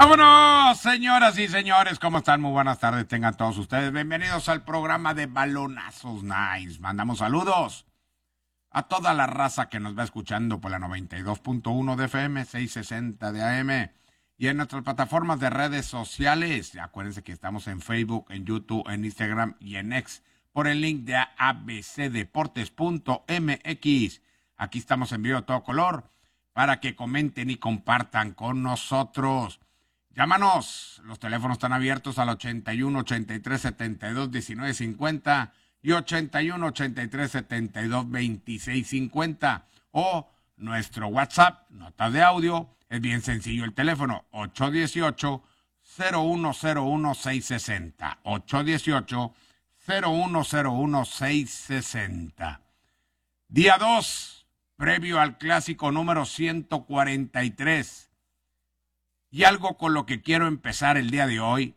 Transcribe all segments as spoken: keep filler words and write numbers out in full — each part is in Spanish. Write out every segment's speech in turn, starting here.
¡Vámonos, señoras y señores! ¿Cómo están? Muy buenas tardes, tengan todos ustedes. Bienvenidos al programa de Balonazos Nice. Mandamos saludos a toda la raza que nos va escuchando por la noventa y dos punto uno de F M, seiscientos sesenta de A M y en nuestras plataformas de redes sociales. Acuérdense que estamos en Facebook, en YouTube, en Instagram y en X por el link de a b c deportes punto m x. Aquí estamos en vivo a todo color para que comenten y compartan con nosotros. Llámanos, los teléfonos están abiertos al ochenta y uno, ochenta y tres, setenta y dos, diecinueve cincuenta y ochenta y uno, ochenta y tres, setenta y dos, veintiséis cincuenta o nuestro WhatsApp, nota de audio, es bien sencillo el teléfono, ocho uno ocho, cero uno cero uno, seis seis cero, ocho uno ocho, cero uno cero uno, seis seis cero. Día dos, previo al clásico número ciento cuarenta y tres. Y algo con lo que quiero empezar el día de hoy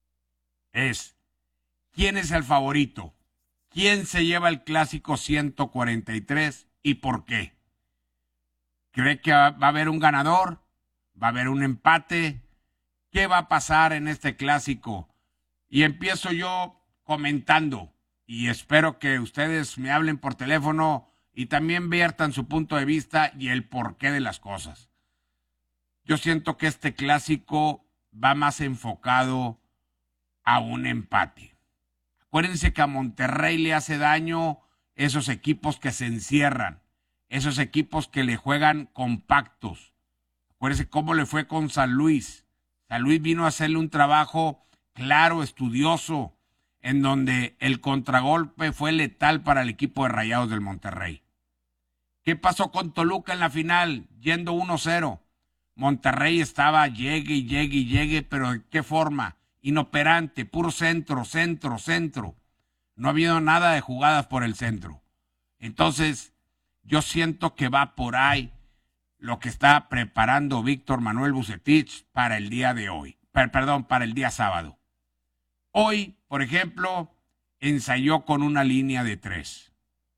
es, ¿quién es el favorito? ¿Quién se lleva el clásico ciento cuarenta y tres y por qué? ¿Cree que va a haber un ganador? ¿Va a haber un empate? ¿Qué va a pasar en este clásico? Y empiezo yo comentando y espero que ustedes me hablen por teléfono y también viertan su punto de vista y el porqué de las cosas. Yo siento que este clásico va más enfocado a un empate. Acuérdense que a Monterrey le hace daño esos equipos que se encierran, esos equipos que le juegan compactos. Acuérdense cómo le fue con San Luis. San Luis vino a hacerle un trabajo claro, estudioso, en donde el contragolpe fue letal para el equipo de Rayados del Monterrey. ¿Qué pasó con Toluca en la final? Yendo uno cero. Monterrey estaba llegue y llegue y llegue, pero ¿de qué forma? Inoperante, puro centro, centro, centro. No ha habido nada de jugadas por el centro. Entonces, yo siento que va por ahí lo que está preparando Víctor Manuel Vucetich para el día de hoy. Per, perdón, para el día sábado. Hoy, por ejemplo, ensayó con una línea de tres.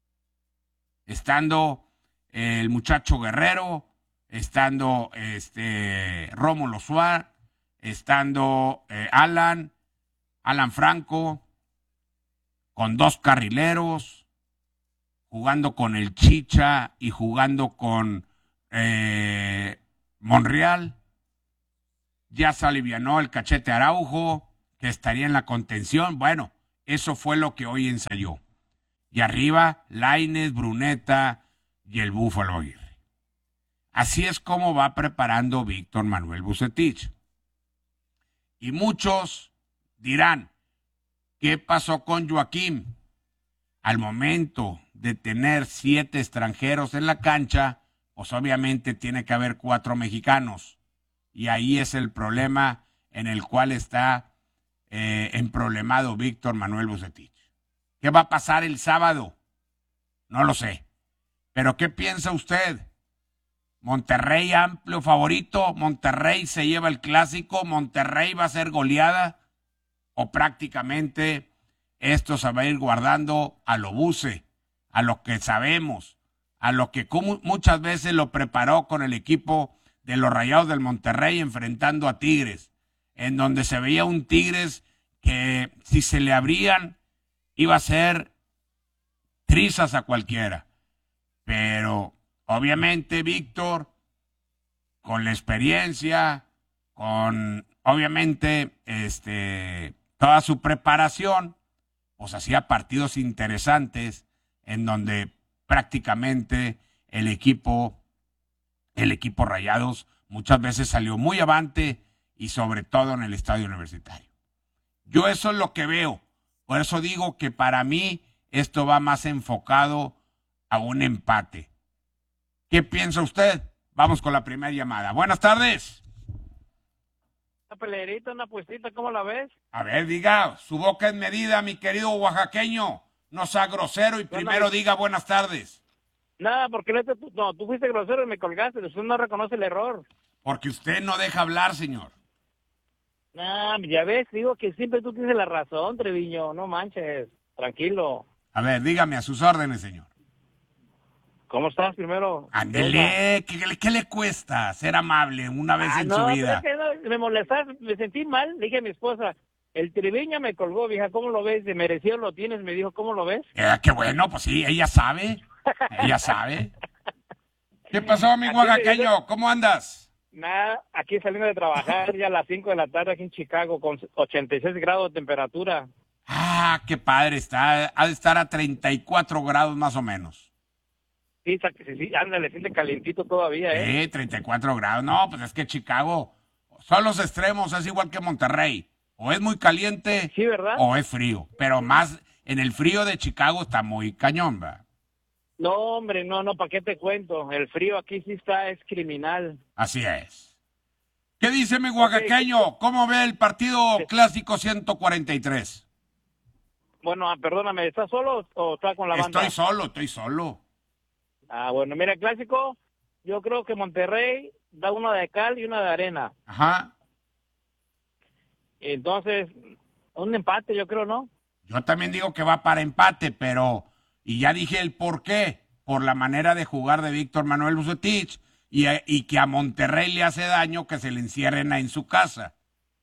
Estando el muchacho Guerrero, estando este Rómulo Suárez, estando eh, Alan, Alan Franco, con dos carrileros, jugando con el Chicha y jugando con eh, Monreal. Ya se alivianó el Cachete Araujo, que estaría en la contención. Bueno, eso fue lo que hoy ensayó. Y arriba, Lainez, Bruneta y el Búfalo Aguirre. Así es como va preparando Víctor Manuel Vucetich. Y muchos dirán, ¿qué pasó con Joaquín? Al momento de tener siete extranjeros en la cancha, pues obviamente tiene que haber cuatro mexicanos. Y ahí es el problema en el cual está eh, emproblemado Víctor Manuel Vucetich. ¿Qué va a pasar el sábado? No lo sé. ¿Pero qué piensa usted? Monterrey amplio favorito, Monterrey se lleva el clásico, Monterrey va a ser goleada o prácticamente esto se va a ir guardando a lo Buce, a lo que sabemos, a lo que muchas veces lo preparó con el equipo de los Rayados del Monterrey enfrentando a Tigres, en donde se veía un Tigres que si se le abrían iba a ser trizas a cualquiera, pero obviamente, Víctor, con la experiencia, con obviamente este, toda su preparación, pues hacía partidos interesantes en donde prácticamente el equipo, el equipo Rayados muchas veces salió muy avante y sobre todo en el estadio universitario. Yo eso es lo que veo. Por eso digo que para mí esto va más enfocado a un empate. ¿Qué piensa usted? Vamos con la primera llamada. Buenas tardes. Una peleerita, una puestita, ¿cómo la ves? A ver, diga, su boca es medida, mi querido oaxaqueño. No sea grosero y primero diga buenas tardes. Nada, porque no, te, no, tú fuiste grosero y me colgaste. Usted no reconoce el error. Porque usted no deja hablar, señor. Nah, ya ves, digo que siempre tú tienes la razón, Treviño. No manches, tranquilo. A ver, dígame a sus órdenes, señor. ¿Cómo estás primero? Ándele, ¿qué, ¿qué le cuesta ser amable una vez ah, en no, su vida? Pero es que me molestaste, me sentí mal, le dije a mi esposa, el Triviño me colgó, vieja, ¿cómo lo ves? De merecido lo tienes, me dijo, ¿cómo lo ves? Eh, qué bueno, pues sí, ella sabe. Ella sabe. ¿Qué pasó, mi Aquí oaxaqueño? ¿Cómo andas? Nada, aquí saliendo de trabajar ya a las cinco de la tarde aquí en Chicago con ochenta y seis grados de temperatura. Ah, qué padre, está, ha de estar a treinta y cuatro grados más o menos. Sí, sa- sí, sí, ándale, siente calientito todavía, ¿eh? Sí, treinta y cuatro grados. No, pues es que Chicago son los extremos, es igual que Monterrey. O es muy caliente Sí, ¿verdad? o es frío. Pero más en el frío de Chicago está muy cañón, ¿va? No, hombre, no, no, ¿para qué te cuento? El frío aquí sí está, es criminal. Así es. ¿Qué dice mi oaxaqueño? ¿Cómo ve el partido clásico ciento cuarenta y tres? Bueno, ah, perdóname, ¿estás solo o estás con la banda? Estoy solo, estoy solo. Ah, bueno, mira, el clásico, yo creo que Monterrey da una de cal y una de arena. Ajá. Entonces, un empate, yo creo, ¿no? Yo también digo que va para empate, pero... Y ya dije el por qué. Por la manera de jugar de Víctor Manuel Bucetich y, y que a Monterrey le hace daño que se le encierren en su casa.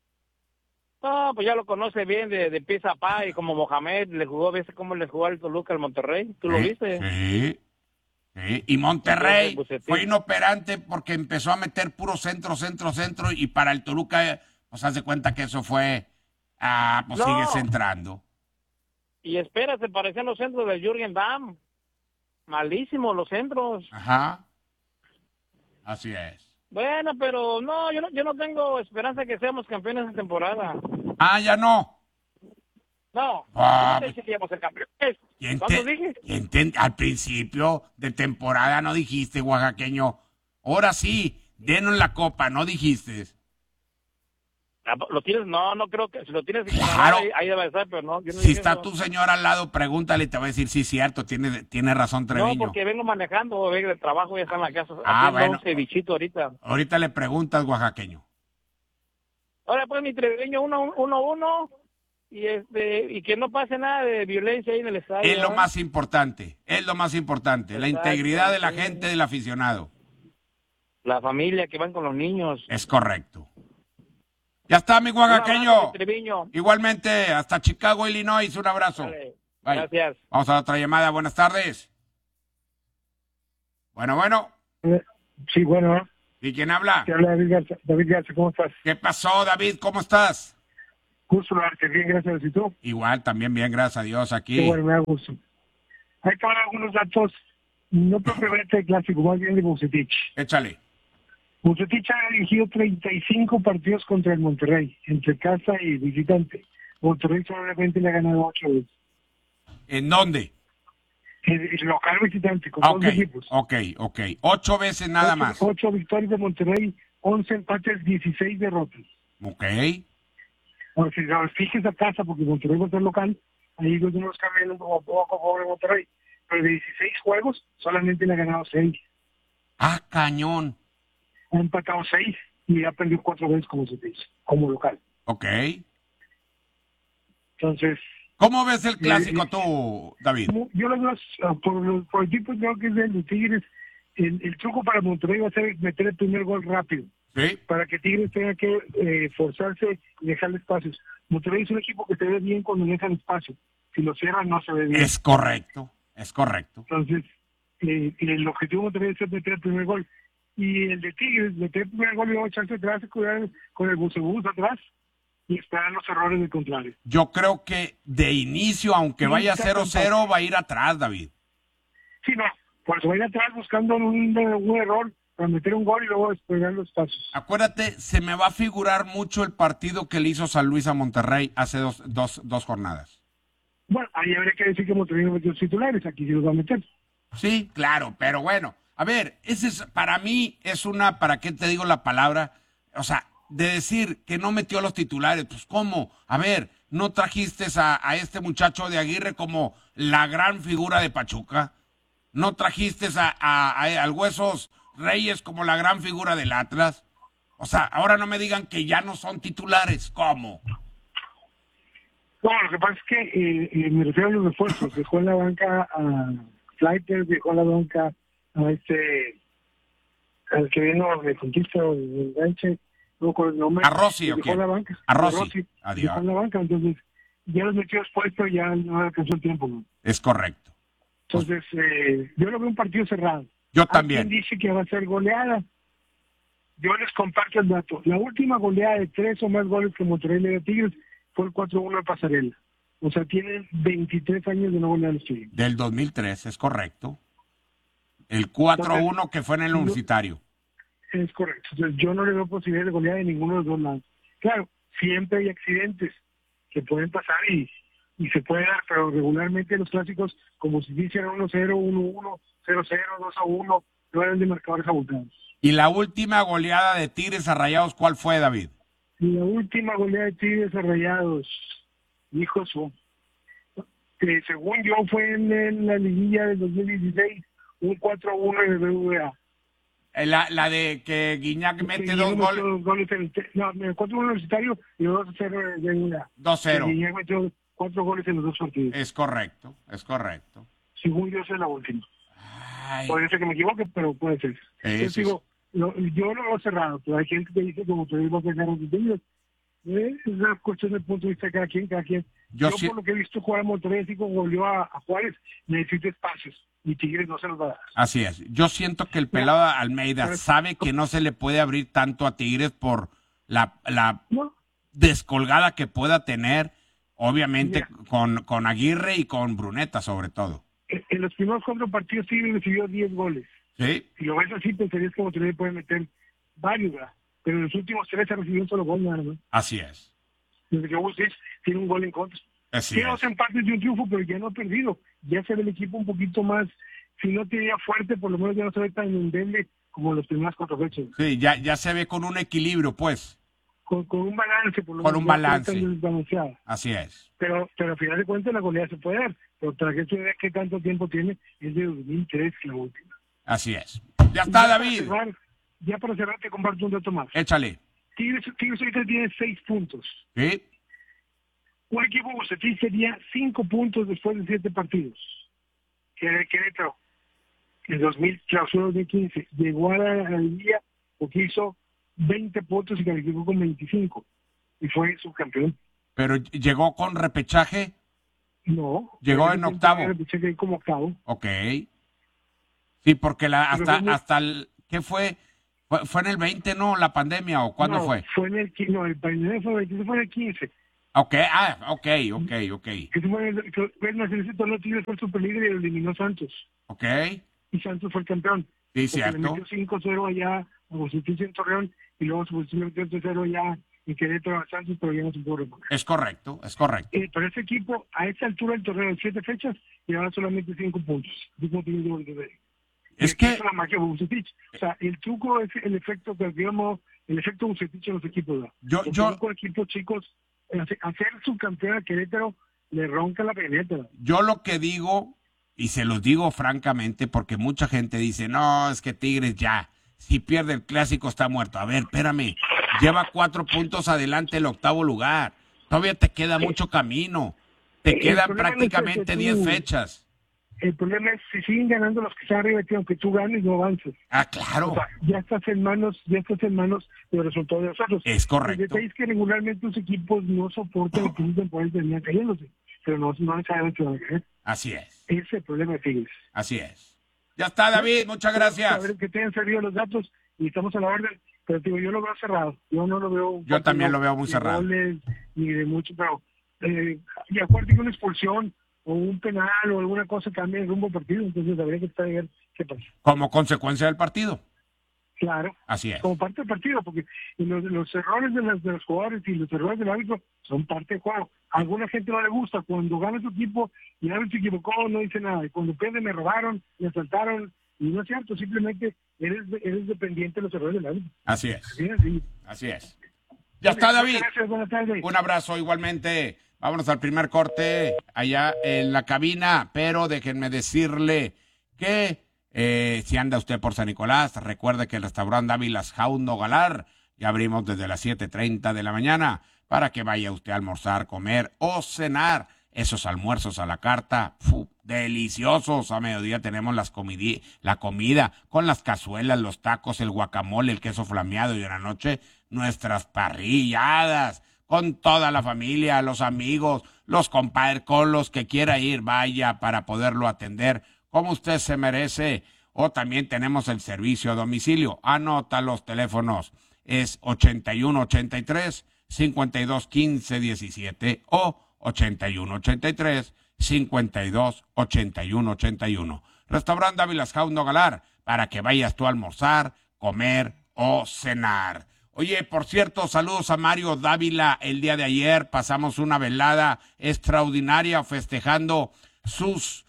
No, pues ya lo conoce bien de, de pieza a pa y como Mohamed le jugó, ¿viste cómo le jugó al Toluca al Monterrey? ¿Tú lo Sí, viste? Sí. Sí. Y Monterrey Entonces, Bucetich- fue inoperante porque empezó a meter puro centro, centro, centro y para el Toluca, pues haz de cuenta que eso fue, ah, pues No. sigue centrando. Y espérate, parecían los centros de Jürgen Damm. Malísimos los centros. Ajá. Así es. Bueno, pero no, yo no, yo no tengo esperanza que seamos campeones de temporada. Ah, ya no. No, Ah, no sé si seríamos el campeón. ¿Quién ¿Cuándo te- dije? quién te- al principio de temporada no dijiste, oaxaqueño? Ahora sí, denos la copa, no dijiste. Ah, ¿Lo tienes? No, no creo que. Si lo tienes, Claro. ahí, ahí debe estar, pero no. Yo no Si dije está eso. tu señora al lado, pregúntale y te va a decir, sí, cierto, tiene, tiene razón No, Treviño. porque vengo manejando, vengo de trabajo, ya está en la casa. Ah, haciendo bueno. un cevichito ahorita. Ahorita le preguntas, oaxaqueño. Ahora pues mi Treviño uno, uno, uno, y este, y que no pase nada de violencia ahí en el estadio. Es lo ¿verdad? más importante, es lo más importante, la Exacto, integridad de la sí. gente, del aficionado. La familia que van con los niños. Es correcto. Ya está, mi Un abrazo, oaxaqueño. mi Treviño. Igualmente, hasta Chicago, Illinois, un abrazo. Dale, Bye. gracias. Vamos a la otra llamada, buenas tardes. Bueno, bueno, Sí, bueno, ¿y quién habla? te habla David Garza. David Garza, ¿cómo estás? ¿Qué pasó, David? ¿Cómo estás? Gusto darte bien, gracias. ¿Y tú? Igual, también bien, gracias a Dios, Qué aquí. bueno, me da gusto. Hay que hablar algunos datos, no propiamente de clásico, más bien de Bucetich. Échale. Bucetich ha dirigido treinta y cinco partidos contra el Monterrey, entre casa y visitante. Monterrey solamente le ha ganado ocho veces. ¿En dónde? El, el local visitante, con Ah, todos ok, los equipos. ok, ok. Ocho veces nada ocho, más. Ocho victorias de Monterrey, once empates, dieciséis derrotas. Ok. Ahora, si los fijes a casa, porque Monterrey va a ser local, ahí los números cambian un poco, poco a favor de Monterrey. Pero de dieciséis juegos, solamente le ha ganado seis. Ah, cañón. Ha empatado seis y ha perdido cuatro veces como se dice, como local. Ok. Entonces, ¿Cómo ves el clásico Eh, tú, David? yo los veo, ah, por, los- por el tipo creo que es de los Tigres, el, el truco para Monterrey va a ser meter el primer gol rápido, Sí. para que Tigres tenga que eh, forzarse y dejarle espacios. Monterrey es un equipo que se ve bien cuando deja el espacio. Si lo cierran, no se ve bien. Es correcto, es correcto. Entonces, eh, el objetivo de Monterrey es meter el primer gol. Y el de Tigres, meter el primer gol y luego echarse atrás, cuidar con el bucebús atrás y esperar los errores del contrario. Yo creo que de inicio, aunque Sí, vaya está cero cero, va a ir atrás, David. Sí, no, por eso va a ir atrás buscando un, un error para meter un gol y luego despegar los pasos. Acuérdate, se me va a figurar mucho el partido que le hizo San Luis a Monterrey hace dos, dos, dos jornadas. Bueno, ahí habría que decir que Monterrey no metió los titulares, aquí sí los va a meter. Sí, claro, pero bueno. A ver, ese es, para mí es una, ¿para qué te digo la palabra? O sea, de decir que no metió los titulares, pues ¿cómo? A ver, ¿no trajiste a, a este muchacho de Aguirre como la gran figura de Pachuca? ¿No trajiste a, a, a- al Huesos Reyes como la gran figura del Atlas? O sea, ahora no me digan que ya no son titulares, ¿cómo? No, lo que pasa es que eh, eh, me refiero a los refuerzos. Dejó en la banca a Fleiter, dejó en la banca a este, al que vino de Conquista o de Enganche, no con el nombre. ¿A Rossi o dejó quién? la banca. A Rossi. Adiós. Dejó la banca, entonces ya los metió después, pero ya no alcanzó el tiempo, ¿no? Es correcto. Entonces, eh, yo lo veo un partido cerrado. Yo Hay también. quien dice que va a ser goleada. Yo les comparto el dato. La última goleada de tres o más goles que Monterrey le dio a Tigres fue el cuatro uno de Pasarela. O sea, tienen veintitrés años de no golear a los Tigres. Del dos mil tres, es correcto. El cuatro uno que fue en el Universitario. Es correcto. Entonces, yo no le veo posibilidad de goleada de ninguno de los dos lados. Claro, siempre hay accidentes que pueden pasar y, y se puede dar, pero regularmente los clásicos, como si dicen uno cero, uno uno, cero cero, dos a uno, no eran de marcadores abultados. ¿Y la última goleada de Tigres a Rayados cuál fue, David? Y la última goleada de Tigres a Rayados, hijo su, que según yo fue en, en la liguilla del dos mil dieciséis, un cuatro uno en el B B V A. La, la de que Guiñac mete Que dos Guiñac goles. metió dos goles en el, te- no, en el cuatro uno universitario y dos a cero en el B B V A. dos cero. Que Guiñac metió cuatro goles en los dos partidos. Es correcto, es correcto. Según yo, esa es la última. Ay, Puede ser que me equivoque, pero puede ser. Eso Yo digo, lo- yo no lo veo cerrado, pero hay gente que dice como te digo que ganan los Tigres. Eh, Es una cuestión del punto de vista de cada quien, cada quien. Yo Yo, sí- por lo que he visto jugar a Monterrey, así como volvió a, a Juárez, necesita espacios y Tigres no se los va a dar. así es. Yo siento que el pelado Almeida Pero- sabe que no se le puede abrir tanto a Tigres por la, la No, descolgada que pueda tener, obviamente Mira. con, con Aguirre y con Bruneta sobre todo. en en los primeros cuatro partidos Tigres recibió diez goles. ¿Sí? Si lo ves así, pensarías que Monterrey puede meter varios, ¿verdad? Pero en los últimos tres ha recibido un solo gol, nada más. Así es. Desde que Hugo Six tiene un gol en contra. Así Tiene es. dos empates y un triunfo, pero ya no ha perdido. Ya se ve el equipo un poquito más, si no tenía fuerte, por lo menos ya no se ve tan endeble como los primeras cuatro fechas. Sí, ya, ya se ve con un equilibrio, pues. Con, con un balance, por lo Con menos. un ya se ve balance. tan desbalanceada. Así es. Pero, pero al final de cuentas la goleada se puede dar. Pero para que se vea qué tanto tiempo tiene, es de dos mil tres la última. Así es. Ya está, Ya David. Para cerrar, ya para cerrar te comparto un dato más. Échale. Tigres, Tigres ahorita tiene seis puntos. ¿Sí? Un equipo Bucetich sería cinco puntos después de siete partidos. Que era el Querétaro. En dos mil, clausura dos mil quince, llegó a la, a la liguilla porque hizo veinte puntos y calificó con veinticinco. Y fue subcampeón. Pero llegó con repechaje. No. Llegó en octavo. Se quedó como octavo. Ok. Sí, porque la, Pero hasta, fue muy- hasta el, ¿qué fue? fue? ¿Fue en el veinte, no? ¿La pandemia o cuándo No, fue? Fue en el, qui- no, el pandemia fue, ese fue en el quince. Ok, ah, ok, ok, ok. Ese fue en el, fue en ese torneo Tigres fue el superlíder y lo eliminó Santos. Ok, Y Santos fue el campeón. sí, Porque le cierto. metió cinco cero allá a Bucetich en Torreón y luego se metió tres cero allá en Querétaro a Santos, pero ya no se pudo reponer. Es correcto, es correcto. Eh, pero ese equipo, a esta altura del torneo, en siete fechas, llevaba solamente cinco puntos. Así como tiene el Monterrey. Es Y que- esa es la magia de Bucetich. O sea, el truco es el efecto que digamos, el efecto Bucetich en los equipos. ¿verdad? Yo- Porque yo- con equipos chicos, hace- hacer subcampeón a Querétaro le ronca la peneta. ¿verdad? Yo lo que digo, y se los digo francamente, porque mucha gente dice, no, es que Tigres ya, si pierde el clásico está muerto. A ver, espérame, lleva cuatro puntos adelante el octavo lugar. Todavía te queda mucho camino. Te El quedan problema es prácticamente que diez tú- fechas. El problema es si siguen ganando los que están arriba, que aunque tú ganes, no avances. Ah, O claro. sea, ya estás en manos, ya estás en manos del resultado de nosotros. Es correcto. El detalle es que regularmente los equipos no soportan el que un temporal termina cayéndose, pero no, no necesariamente van a caer. Así es, Ese es el problema de Tigres. así es. Ya está, David, muchas A gracias. ver, que te hayan servido los datos y estamos a la orden, pero digo, yo lo veo cerrado. Yo no lo veo. Yo también lo veo muy de cerrado. goles, ni de mucho, pero eh, y acuérdate que una expulsión o un penal o alguna cosa cambia el rumbo del partido, entonces habría que estar a ver qué pasa. Como consecuencia del partido. Claro. Así es. Como parte del partido, porque los, los errores de, las, de los jugadores y los errores del árbitro son parte del juego. A alguna gente no le gusta, cuando gana su equipo y el árbitro se equivocó, no dice nada. Y cuando pierde, me robaron, me asaltaron. Y no es cierto, simplemente eres, eres dependiente de los errores del árbitro. Así es. Así es, así. Así es. Ya está, David. Gracias, buenas tardes. Un abrazo igualmente. Vámonos al primer corte allá en la cabina, pero déjenme decirle que eh, si anda usted por San Nicolás, recuerde que el restaurante Dávilas Jaundo Galar ya abrimos desde las siete treinta de la mañana para que vaya usted a almorzar, comer o cenar esos almuerzos a la carta, ¡fu! Deliciosos. A mediodía tenemos las comidi- la comida con las cazuelas, los tacos, el guacamole, el queso flameado, y en la noche nuestras parrilladas con toda la familia, los amigos, los compadres, con los que quiera ir, vaya, para poderlo atender como usted se merece. O también tenemos el servicio a domicilio. Anota los teléfonos. Es ochenta y uno ochenta y tres, cincuenta y dos quince diecisiete o ochenta y uno ochenta y tres, cincuenta y dos ochenta y uno ochenta y uno. Restaurante Dávilas House Nogalar, para que vayas tú a almorzar, comer o cenar. Oye, por cierto, saludos a Mario Dávila. El día de ayer pasamos una velada extraordinaria festejando sus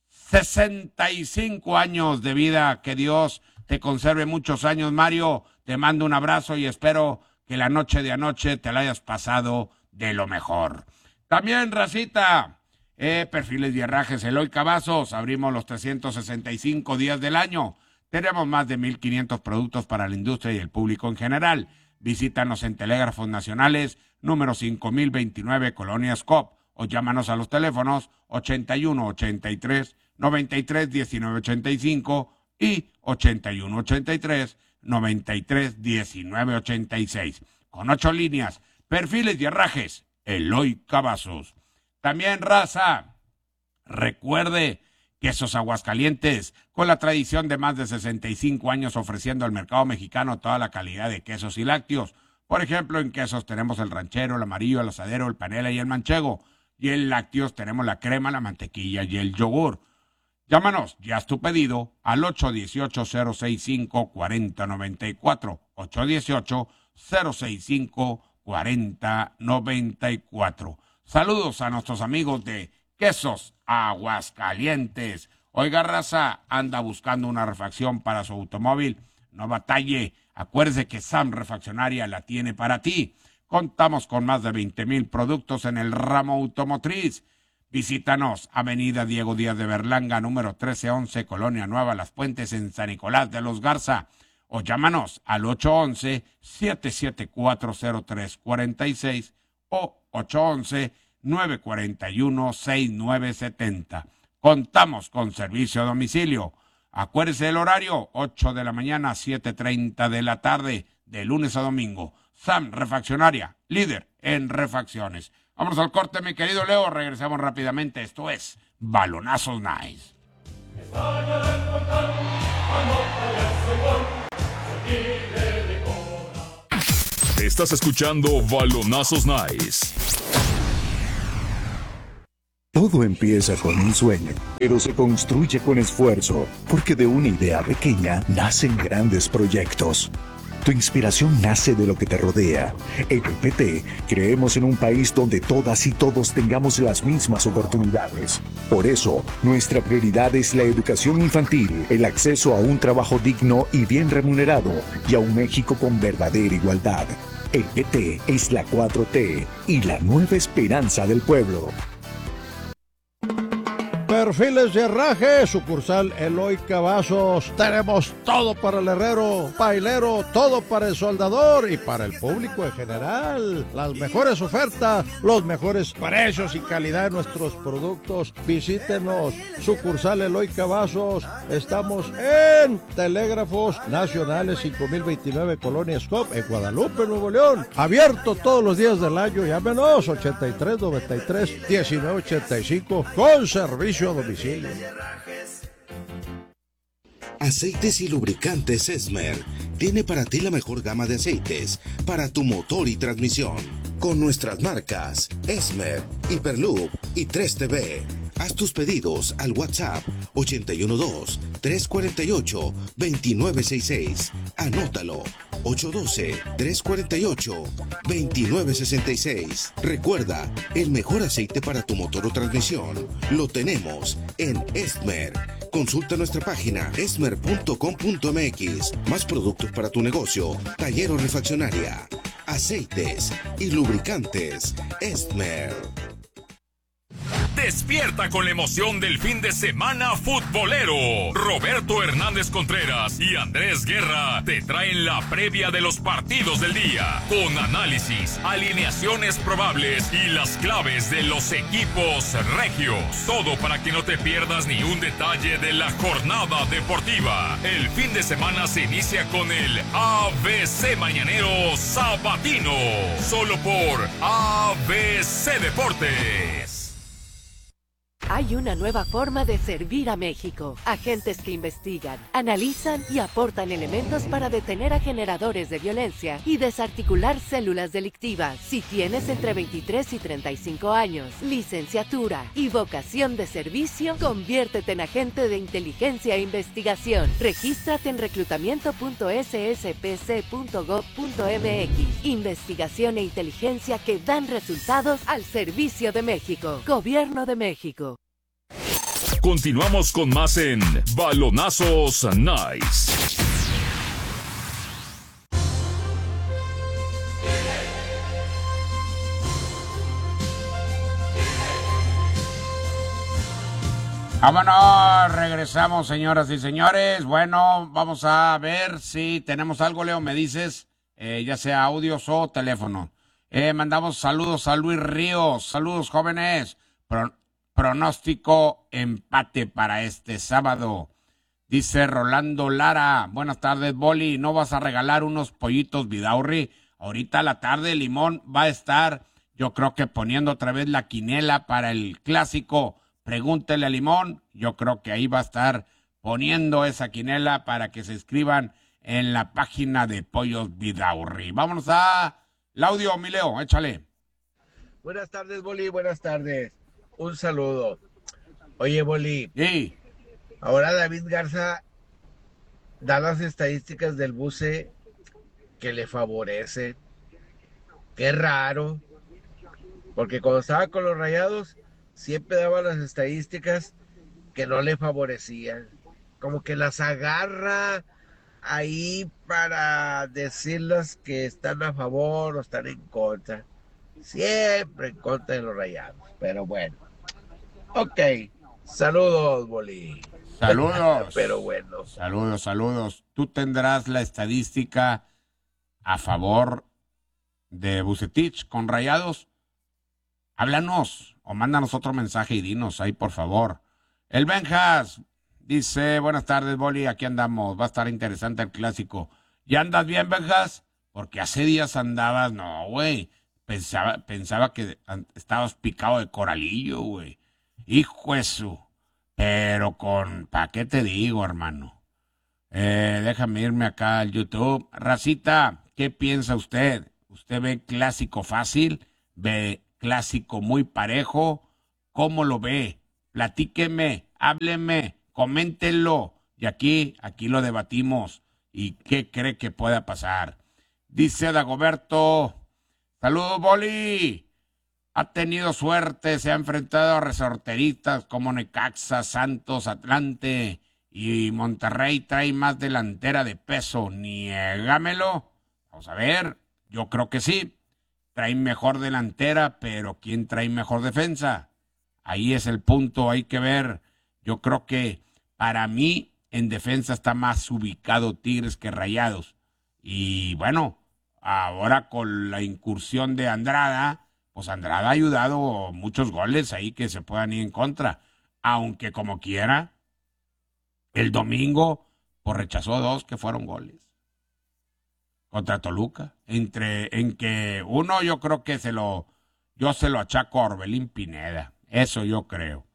sesenta y cinco años de vida. Que Dios te conserve muchos años, Mario. Te mando un abrazo y espero que la noche de anoche te la hayas pasado de lo mejor. También, racita, eh, Perfiles y Herrajes Eloy Cavazos. Abrimos los trescientos sesenta y cinco días del año. Tenemos más de mil quinientos productos para la industria y el público en general. Visítanos en Telégrafos Nacionales, número cinco mil veintinueve, Colonia Scop, o llámanos a los teléfonos ochenta y uno ochenta y tres, noventa y tres, diecinueve ochenta y cinco y ochenta y uno ochenta y tres, noventa y tres, diecinueve ochenta y seis. Con ocho líneas, Perfiles y Herrajes Eloy Cavazos. También, raza, recuerde Quesos Aguascalientes, con la tradición de más de sesenta y cinco años ofreciendo al mercado mexicano toda la calidad de quesos y lácteos. Por ejemplo, en quesos tenemos el ranchero, el amarillo, el asadero, el panela y el manchego. Y en lácteos tenemos la crema, la mantequilla y el yogur. Llámanos, ya es tu pedido, al ocho uno ocho, cero seis cinco, cuatro cero nueve cuatro. ocho uno ocho, cero seis cinco, cuatro cero nueve cuatro. Saludos a nuestros amigos de Quesos Aguascalientes. Oiga, raza, anda buscando una refacción para su automóvil. No batalle. Acuérdese que Sam Refaccionaria la tiene para ti. Contamos con más de veinte mil productos en el ramo automotriz. Visítanos, Avenida Diego Díaz de Berlanga, número trece once, Colonia Nueva, Las Puentes, en San Nicolás de los Garza. O llámanos al ocho once, siete siete cuatro, cero tres cuatro seis o ocho once, nueve cuatro uno, seis nueve siete cero. Contamos con servicio a domicilio. Acuérdese el horario, ocho de la mañana a siete treinta de la tarde, de lunes a domingo. Sam Refaccionaria, líder en refacciones. Vamos al corte, mi querido Leo. Regresamos rápidamente. Esto es Balonazos Nice. Estás escuchando Balonazos Nice. Todo empieza con un sueño, pero se construye con esfuerzo, porque de una idea pequeña nacen grandes proyectos. Tu inspiración nace de lo que te rodea. En P P T creemos en un país donde todas y todos tengamos las mismas oportunidades. Por eso, nuestra prioridad es la educación infantil, el acceso a un trabajo digno y bien remunerado, y a un México con verdadera igualdad. El P T es la cuatro T y la nueva esperanza del pueblo. Perfiles de Herraje, sucursal Eloy Cavazos. Tenemos todo para el herrero, pailero, todo para el soldador y para el público en general. Las mejores ofertas, los mejores precios y calidad de nuestros productos. Visítenos, sucursal Eloy Cavazos. Estamos en Telégrafos Nacionales cinco mil veintinueve, Colonia Scop, en Guadalupe, Nuevo León. Abierto todos los días del año. Llámenos ochenta y tres, noventa y tres, diecinueve ochenta y cinco con servicio a domicilio. Aceites y lubricantes Esmer tiene para ti la mejor gama de aceites para tu motor y transmisión. Con nuestras marcas Esmer, Hyperloop y tres T V. Haz tus pedidos al WhatsApp ochenta y uno dos, tres cuatro ocho, dos nueve seis seis. Anótalo, ocho uno dos, tres cuatro ocho, dos nueve seis seis. Recuerda, el mejor aceite para tu motor o transmisión lo tenemos en Esmer. Consulta nuestra página esmer punto com punto m x. Más productos para tu negocio, taller o refaccionaria. Aceites y lubricantes Esmer. Despierta con la emoción del fin de semana futbolero. Roberto Hernández Contreras y Andrés Guerra te traen la previa de los partidos del día, con análisis, alineaciones probables y las claves de los equipos regios. Todo para que no te pierdas ni un detalle de la jornada deportiva. El fin de semana se inicia con el A B C Mañanero Sabatino, solo por A B C Deportes. Hay una nueva forma de servir a México. Agentes que investigan, analizan y aportan elementos para detener a generadores de violencia y desarticular células delictivas. Si tienes entre veintitrés y treinta y cinco años, licenciatura y vocación de servicio, conviértete en agente de inteligencia e investigación. Regístrate en reclutamiento punto s s p c punto gov punto m x. Investigación e inteligencia que dan resultados al servicio de México. Gobierno de México. Continuamos con más en Balonazos Nice. Vámonos, regresamos, señoras y señores. Bueno, vamos a ver si tenemos algo, Leo, me dices, eh, ya sea audios o teléfono. Eh, mandamos saludos a Luis Ríos, saludos jóvenes. Pro Pronóstico empate para este sábado. Dice Rolando Lara, buenas tardes, Boli, ¿no vas a regalar unos pollitos Vidaurri? Ahorita a la tarde Limón va a estar, yo creo que poniendo otra vez la quinela para el clásico. Pregúntele a Limón, yo creo que ahí va a estar poniendo esa quinela para que se inscriban en la página de Pollos Vidaurri. Vámonos a el audio, mi Leo, échale. Buenas tardes, Boli, buenas tardes. Un saludo. Oye, Boli. Sí. Ahora David Garza da las estadísticas del buce que le favorecen. Qué raro. Porque cuando estaba con los Rayados, siempre daba las estadísticas que no le favorecían. Como que las agarra ahí para decirlas que están a favor o están en contra. Siempre en contra de los Rayados. Pero bueno. Ok. Saludos, Boli. Saludos. Pero bueno. Saludos, saludos. Tú tendrás la estadística a favor de Vucetich con Rayados. Háblanos o mándanos otro mensaje y dinos ahí, por favor. El Benjas dice, buenas tardes, Boli, aquí andamos. Va a estar interesante el clásico. ¿Ya andas bien, Benjas? Porque hace días andabas, no, güey. Pensaba, pensaba que estabas picado de coralillo, güey. Hijo eso. Pero con, ¿para qué te digo, hermano? Eh, déjame irme acá al YouTube. Racita, ¿qué piensa usted? ¿Usted ve clásico fácil? ¿Ve clásico muy parejo? ¿Cómo lo ve? Platíqueme, hábleme, coméntenlo. Y aquí, aquí lo debatimos. ¿Y qué cree que pueda pasar? Dice Dagoberto... Saludos, Boli. Ha tenido suerte, se ha enfrentado a resorteristas como Necaxa, Santos, Atlante y Monterrey trae más delantera de peso. Niégamelo. Vamos a ver, yo creo que sí. Trae mejor delantera, pero ¿quién trae mejor defensa? Ahí es el punto, hay que ver. Yo creo que para mí en defensa está más ubicado Tigres que Rayados. Y bueno... Ahora con la incursión de Andrada, pues Andrada ha ayudado muchos goles ahí que se puedan ir en contra. Aunque como quiera, el domingo pues rechazó dos que fueron goles. Contra Toluca. Entre, en que uno yo creo que se lo, yo se lo achaco a Orbelín Pineda. Eso yo creo.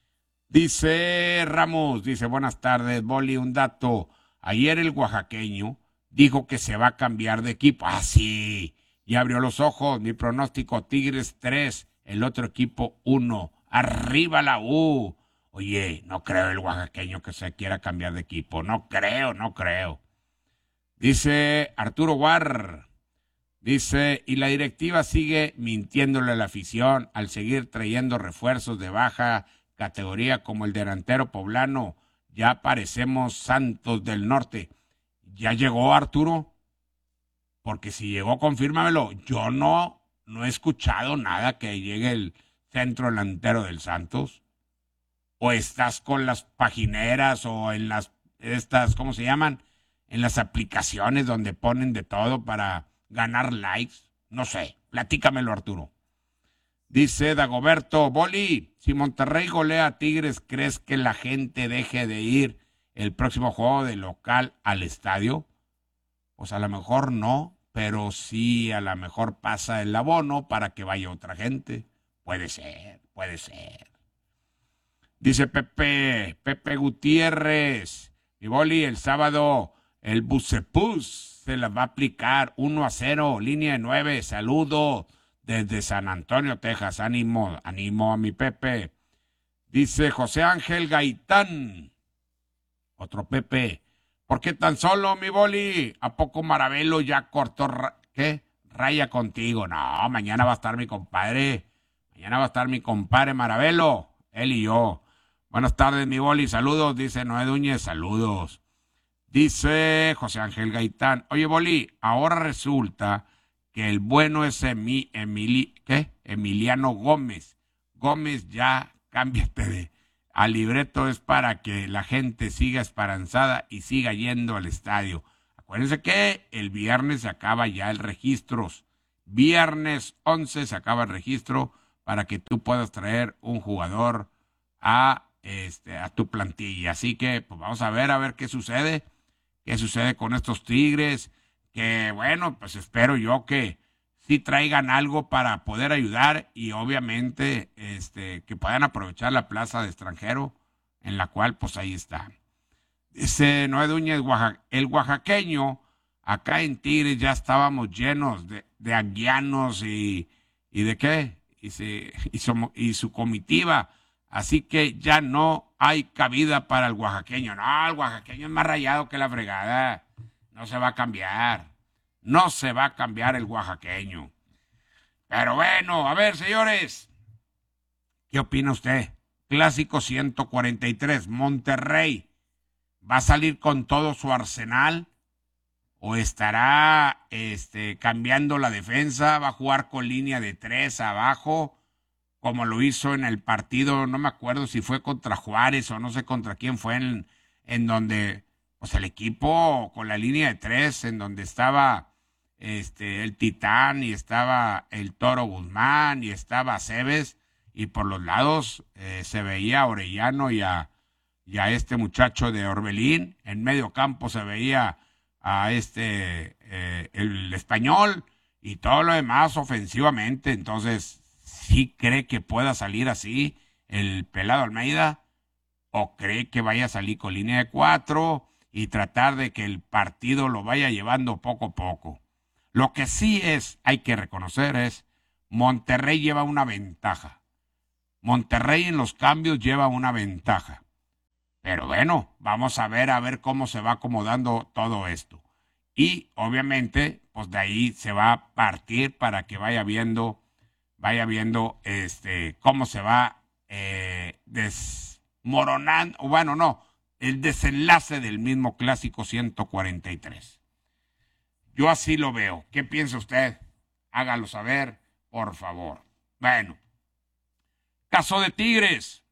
Dice Ramos, dice buenas tardes, Boli, un dato. Ayer el oaxaqueño dijo que se va a cambiar de equipo. Ah, sí. Y abrió los ojos. Mi pronóstico, Tigres tres, el otro equipo uno. Arriba la U. Oye, no creo el oaxaqueño que se quiera cambiar de equipo. No creo, no creo. Dice Arturo Guar. Dice, y la directiva sigue mintiéndole a la afición al seguir trayendo refuerzos de baja categoría como el delantero poblano. Ya parecemos Santos del Norte. ¿Ya llegó Arturo? Porque si llegó, confírmamelo. Yo no, no he escuchado nada que llegue el centro delantero del Santos? ¿O estás con las pagineras o en las, estas, ¿cómo se llaman? En las aplicaciones donde ponen de todo para ganar likes? No sé, platícamelo, Arturo. Dice Dagoberto, Boli, si Monterrey golea a Tigres, ¿crees que la gente deje de ir el próximo juego de local al estadio? Pues a lo mejor no, pero sí a lo mejor pasa el abono para que vaya otra gente. Puede ser, puede ser. Dice Pepe, Pepe Gutiérrez, y Boli, el sábado el Bucepus se la va a aplicar uno a cero, línea de nueve, saludo desde San Antonio, Texas. Ánimo, ánimo a mi Pepe. Dice José Ángel Gaitán, otro Pepe, ¿por qué tan solo, mi Boli? ¿A poco Maravelo ya cortó, ra- qué? Raya contigo. No, mañana va a estar mi compadre. Mañana va a estar mi compadre Maravelo, él y yo. Buenas tardes, mi Boli, saludos, dice Noé Núñez, saludos. Dice José Ángel Gaitán, oye, Boli, ahora resulta que el bueno es Emi, Emili, ¿qué? Emiliano Gómez. Gómez, ya cámbiate de... Al libreto es para que la gente siga esperanzada y siga yendo al estadio. Acuérdense que el viernes se acaba ya el registro. Viernes once se acaba el registro para que tú puedas traer un jugador a, este, a tu plantilla. Así que pues vamos a ver, a ver qué sucede. ¿Qué sucede con estos Tigres? Que bueno, pues espero yo que sí traigan algo para poder ayudar y obviamente este, que puedan aprovechar la plaza de extranjero en la cual pues ahí está. Dice Noé Núñez, Oaxaca, el oaxaqueño, acá en Tigres ya estábamos llenos de, de anguianos y, y de qué, y, se, y, su, y su comitiva, así que ya no hay cabida para el oaxaqueño. No, el oaxaqueño es más rayado que la fregada, no se va a cambiar. No se va a cambiar el oaxaqueño. Pero bueno, a ver, señores, ¿qué opina usted? Clásico ciento cuarenta y tres, Monterrey, ¿va a salir con todo su arsenal? ¿O estará este, cambiando la defensa? ¿Va a jugar con línea de tres abajo? Como lo hizo en el partido, no me acuerdo si fue contra Juárez o no sé contra quién fue, en, en donde pues el equipo con la línea de tres, en donde estaba... Este, el Titán y estaba el Toro Guzmán y estaba Cebes y por los lados eh, se veía a Orellano y a, y a este muchacho de Orbelín. En medio campo se veía a este eh, el español y todo lo demás ofensivamente. Entonces, ¿sí cree que pueda salir así el pelado Almeida? ¿O cree que vaya a salir con línea de cuatro y tratar de que el partido lo vaya llevando poco a poco? Lo que sí es, hay que reconocer, es Monterrey lleva una ventaja. Monterrey en los cambios lleva una ventaja. Pero bueno, vamos a ver a ver cómo se va acomodando todo esto. Y obviamente, pues de ahí se va a partir para que vaya viendo, vaya viendo este cómo se va eh, desmoronando, bueno, no, el desenlace del mismo clásico ciento cuarenta y tres. Yo así lo veo. ¿Qué piensa usted? Hágalo saber, por favor. Bueno, caso de Tigres.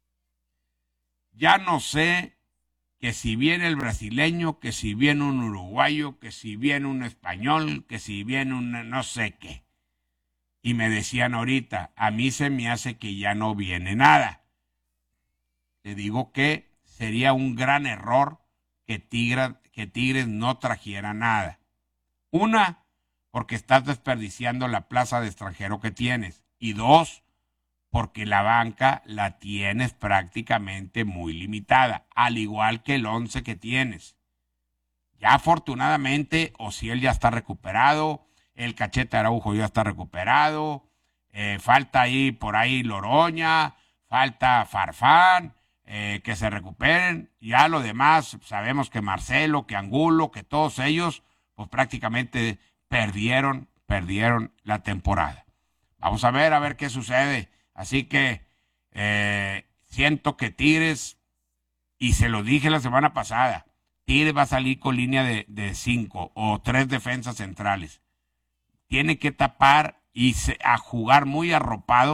Ya no sé que si viene el brasileño, que si viene un uruguayo, que si viene un español, que si viene un no sé qué. Y me decían ahorita, a mí se me hace que ya no viene nada. Le digo que sería un gran error que Tigres, que Tigres no trajera nada. Una, porque estás desperdiciando la plaza de extranjero que tienes. Y dos, porque la banca la tienes prácticamente muy limitada, al igual que el once que tienes. Ya afortunadamente, Ociel ya está recuperado, el Cachete Araujo ya está recuperado, eh, falta ahí por ahí Loroña, falta Farfán, eh, que se recuperen. Ya lo demás, sabemos que Marcelo, que Angulo, que todos ellos pues prácticamente perdieron, perdieron la temporada. Vamos a ver, a ver qué sucede. Así que eh, siento que Tigres, y se lo dije la semana pasada, Tigres va a salir con línea de, de cinco o tres defensas centrales. Tiene que tapar y se, a jugar muy arropado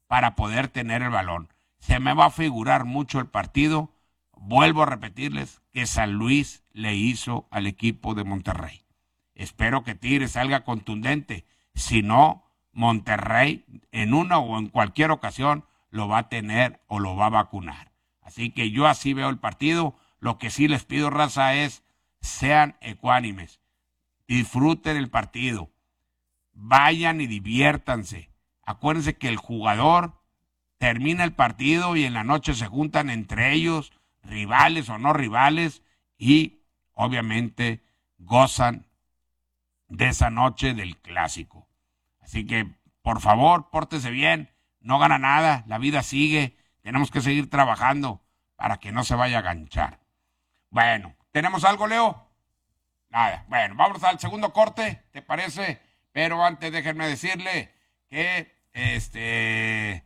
para poder tener el balón. Se me va a figurar mucho el partido. Vuelvo a repetirles que San Luis le hizo al equipo de Monterrey. Espero que Tigres salga contundente. Si no, Monterrey en una o en cualquier ocasión lo va a tener o lo va a vacunar. Así que yo así veo el partido. Lo que sí les pido, raza, es sean ecuánimes. Disfruten el partido. Vayan y diviértanse. Acuérdense que el jugador termina el partido y en la noche se juntan entre ellos, rivales o no rivales, y obviamente gozan de esa noche del clásico. Así que, por favor, pórtese bien, no gana nada, la vida sigue, tenemos que seguir trabajando para que no se vaya a ganchar. Bueno, ¿tenemos algo, Leo? Nada. Bueno, vamos al segundo corte, ¿te parece? Pero antes déjenme decirle que este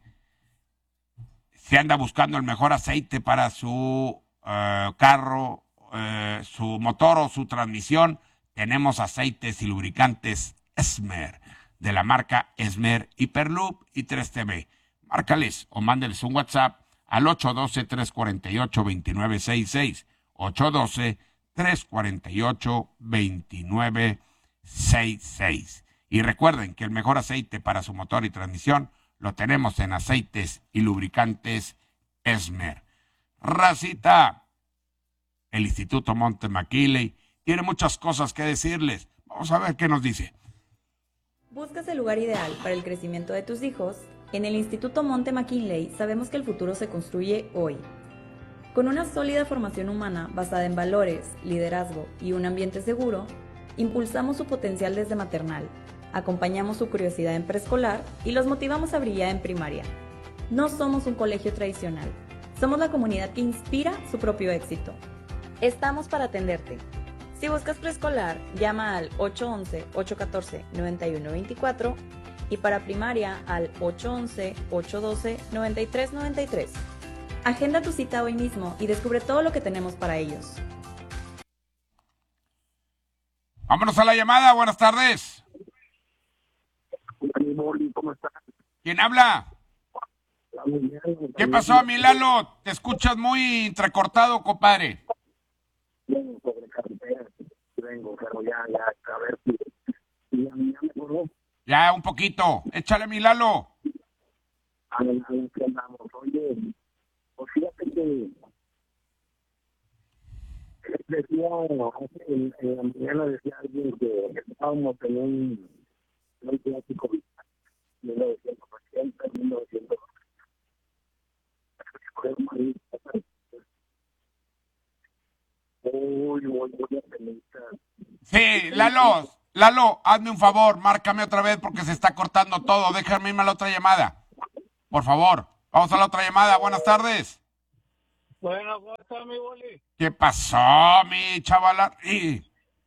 se anda buscando el mejor aceite para su uh, carro, uh, su motor o su transmisión. Tenemos aceites y lubricantes Esmer, de la marca Esmer, Hyperloop y tres T V. Márcales o mándeles un WhatsApp al ocho uno dos, tres cuatro ocho, dos nueve seis seis. ocho uno dos, tres cuatro ocho, dos nueve seis seis. Y recuerden que el mejor aceite para su motor y transmisión lo tenemos en aceites y lubricantes Esmer. Racita, el Instituto Monte McKinley tiene muchas cosas que decirles. Vamos a ver qué nos dice. ¿Buscas el lugar ideal para el crecimiento de tus hijos? En el Instituto Monte McKinley sabemos que el futuro se construye hoy. Con una sólida formación humana basada en valores, liderazgo y un ambiente seguro, impulsamos su potencial desde maternal, acompañamos su curiosidad en preescolar y los motivamos a brillar en primaria. No somos un colegio tradicional, somos la comunidad que inspira su propio éxito. Estamos para atenderte. Si buscas preescolar, llama al ocho once, ocho catorce, noventa y uno veinticuatro y para primaria al ocho once, ocho doce, noventa y tres noventa y tres. Agenda tu cita hoy mismo y descubre todo lo que tenemos para ellos. Vámonos a la llamada, buenas tardes. ¿Cómo estás? ¿Quién habla? ¿Qué pasó, mi Lalo? Te escuchas muy entrecortado, compadre. Vengo sobre carretera, vengo, pero ya, ya, a ver si ya, ya mejoró. Ya, un poquito. Échale, mi Lalo. A ver, a ver qué andamos. Oye, pues fíjate que decía, en, en la mañana decía alguien que estábamos en un, en un clásico mil novecientos ochenta, mil novecientos Uy, voy, voy a tener. Sí, Lalo, Lalo, hazme un favor, márcame otra vez porque se está cortando todo. Déjame irme a la otra llamada. Por favor, vamos a la otra llamada. Buenas tardes. Bueno, ¿cómo está mi boli? ¿Qué pasó, mi chavala? Y...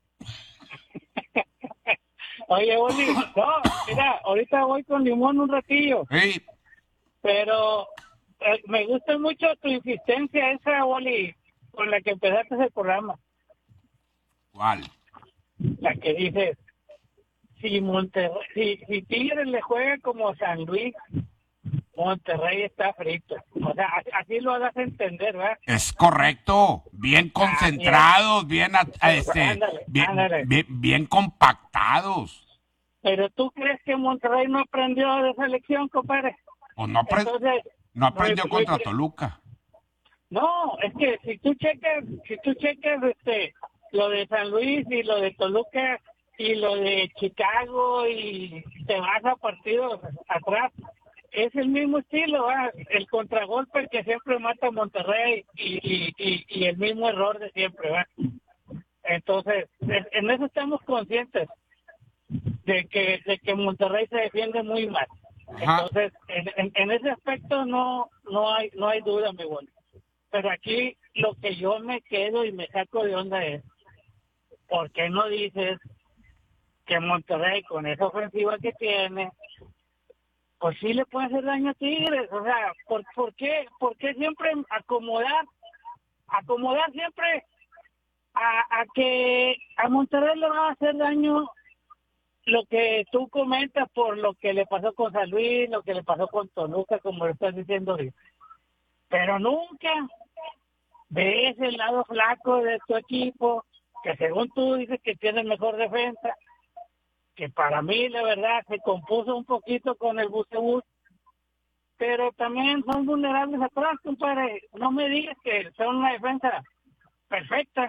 Oye, boli, no, mira, ahorita voy con Limón un ratillo. Sí. Pero eh, me gusta mucho tu insistencia esa, boli, con la que empezaste el programa. ¿Cuál? La que dices, si Monterrey, si, si Tigres le juega como San Luis, Monterrey está frito. O sea, así lo hagas entender, ¿verdad? Es correcto. Bien concentrados, ah, bien, bien, este, ándale, bien, ándale. bien, bien compactados. Pero ¿tú crees que Monterrey no aprendió de esa lección, compadre? Pues no, apre- Entonces, no aprendió no, contra que, Toluca. No, es que si tú checas, si tú checas este, lo de San Luis y lo de Toluca y lo de Chicago y te vas a partidos atrás, es el mismo estilo, ¿verdad? El contragolpe que siempre mata a Monterrey y, y, y, y el mismo error de siempre, ¿verdad? Entonces, en eso estamos conscientes de que de que Monterrey se defiende muy mal. Ajá. Entonces, en, en, en ese aspecto no no hay no hay duda, mi bueno. Pero aquí lo que yo me quedo y me saco de onda es, ¿por qué no dices que Monterrey con esa ofensiva que tiene, pues sí le puede hacer daño a Tigres? O sea, ¿por, por qué por qué siempre acomodar acomodar siempre a, a que a Monterrey le va a hacer daño lo que tú comentas por lo que le pasó con San Luis, lo que le pasó con Toluca, como lo estás diciendo ahorita. Pero nunca ves el lado flaco de tu equipo, que según tú dices que tiene mejor defensa, que para mí la verdad se compuso un poquito con el Bucebús, pero también son vulnerables atrás, compadre. No me digas que son una defensa perfecta.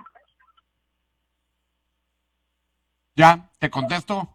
¿Ya? ¿Te contesto?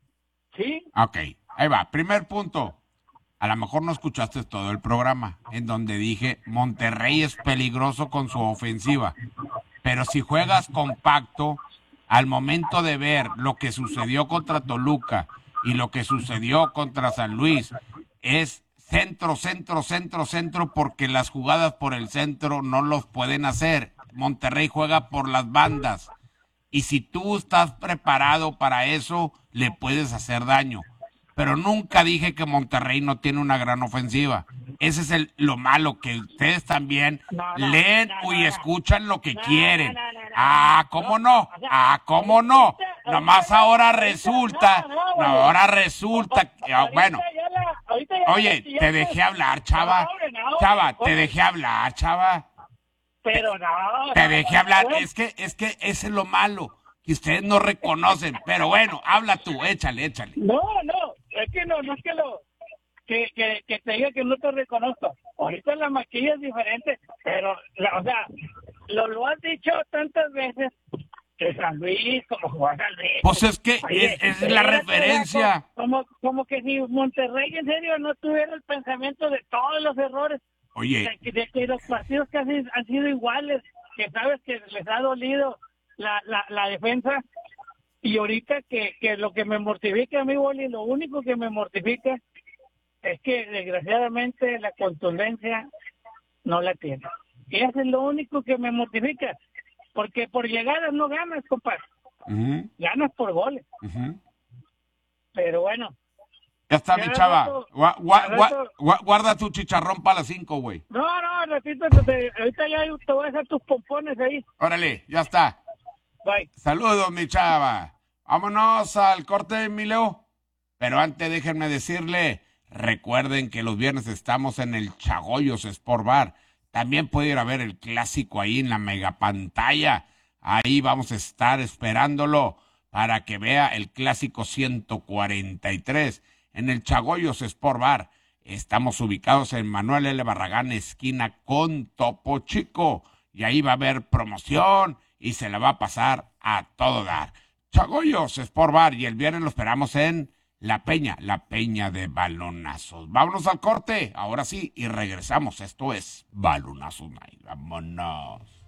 Sí. Ok, ahí va. Primer punto. A lo mejor no escuchaste todo el programa, en donde dije Monterrey es peligroso con su ofensiva. Pero si juegas compacto, al momento de ver lo que sucedió contra Toluca y lo que sucedió contra San Luis, es centro, centro, centro, centro, porque las jugadas por el centro no los pueden hacer. Monterrey juega por las bandas. Y si tú estás preparado para eso, le puedes hacer daño. Pero nunca dije que Monterrey no tiene una gran ofensiva. Ese es el, lo malo, que ustedes también No, no, leen no, no, y no. escuchan lo que No, quieren. no, no, no, Ah, ¿cómo no? O sea, Ah, ¿cómo no? ahorita- Nomás ahorita- ahora ahorita- resulta, no, no, no, güey. ahora resulta, que- ah, Ahorita bueno. ya la- ahorita ya Oye, la- ya te la- dejé hablar, chava. No, hombre, no. Chava, te Oye, dejé hablar, chava. Pero no. Te no, dejé no, hablar. no. Es que, es que ese es lo malo, que ustedes no reconocen. Pero bueno, habla tú, échale, échale. No, no, es que no, no es que lo que, que, que te diga que no te reconozco. Ahorita la maquilla es diferente, pero, la, o sea, lo, lo has dicho tantas veces que San Luis, como Juan San Luis. Pues es que Oye, es, es la espérate, referencia. Como, como que si Monterrey en serio no tuviera el pensamiento de todos los errores, Oye, de, de que los partidos casi han sido iguales, que sabes que les ha dolido la, la, la defensa, y ahorita que, que lo que me mortifica a mí, Boli, lo único que me mortifica es que desgraciadamente la contundencia no la tiene. Y eso es lo único que me mortifica, porque por llegadas no ganas, compadre, ujú, ganas por goles. ujú. Pero bueno, Ya está, Ya mi chava. rato- Gua- gua- ya gua- rato- gua- guarda tu chicharrón para las cinco, güey. no, no, ratito, te- ahorita ya te voy a hacer tus pompones ahí. Órale, ya está. Bye. Saludos, mi chava. Vámonos al corte de Mileo. Pero antes déjenme decirle, recuerden que los viernes estamos en el Chagoyos Sport Bar. También puede ir a ver el clásico ahí en la megapantalla. Ahí vamos a estar esperándolo para que vea el clásico ciento cuarenta y tres en el Chagoyos Sport Bar. Estamos ubicados en Manuel L. Barragán, esquina con Topo Chico. Y ahí va a haber promoción y se la va a pasar a todo dar. Chagoyos Sport Bar, y el viernes lo esperamos en La Peña, La Peña de Balonazos. Vámonos al corte, ahora sí, y regresamos. Esto es Balonazos Night. Vámonos.